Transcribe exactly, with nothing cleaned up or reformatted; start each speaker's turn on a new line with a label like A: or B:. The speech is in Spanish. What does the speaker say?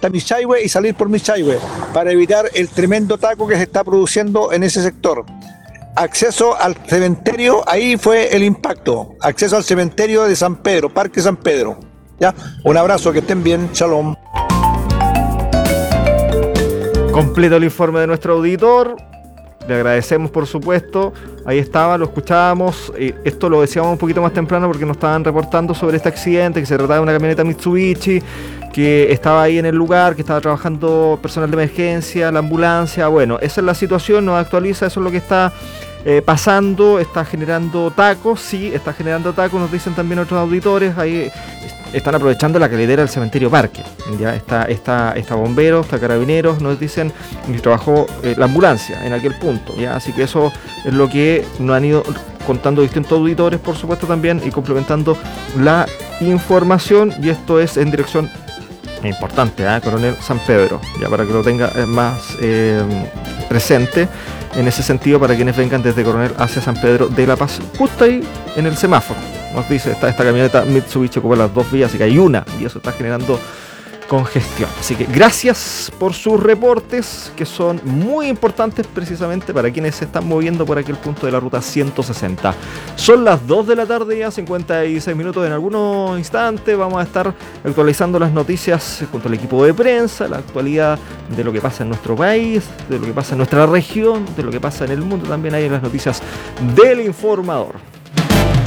A: hasta Michayhue y salir por Michayhue para evitar el tremendo taco que se está produciendo en ese sector. Acceso al cementerio, ahí fue el impacto. Acceso al cementerio de San Pedro, Parque San Pedro. ¿Ya? Un abrazo, que estén bien, shalom.
B: Completo el informe de nuestro auditor. Le agradecemos, por supuesto. Ahí estaba, lo escuchábamos. Eh, esto lo decíamos un poquito más temprano porque nos estaban reportando sobre este accidente, que se trataba de una camioneta Mitsubishi, que estaba ahí en el lugar, que estaba trabajando personal de emergencia, la ambulancia. Bueno, esa es la situación, nos actualiza, eso es lo que está eh, pasando. Está generando tacos, sí, está generando tacos, nos dicen también otros auditores. Ahí están aprovechando la calidera del cementerio Parque. Ya está, está, está bomberos, está carabineros, nos dicen que trabajó eh, la ambulancia en aquel punto. Ya, así que eso es lo que nos han ido contando distintos auditores, por supuesto, también, y complementando la información. Y esto es en dirección importante, ¿eh? Coronel San Pedro, ya para que lo tenga más eh, presente en ese sentido para quienes vengan desde Coronel hacia San Pedro de la Paz, justo ahí en el semáforo. Nos dice, está esta camioneta Mitsubishi ocupa las dos vías, así que hay una, y eso está generando congestión. Así que gracias por sus reportes, que son muy importantes precisamente para quienes se están moviendo por aquel punto de la ruta ciento sesenta. Son las dos de la tarde, ya cincuenta y seis minutos. En algunos instantes vamos a estar actualizando las noticias junto al equipo de prensa, la actualidad de lo que pasa en nuestro país, de lo que pasa en nuestra región, de lo que pasa en el mundo. También hay en las noticias del Informador.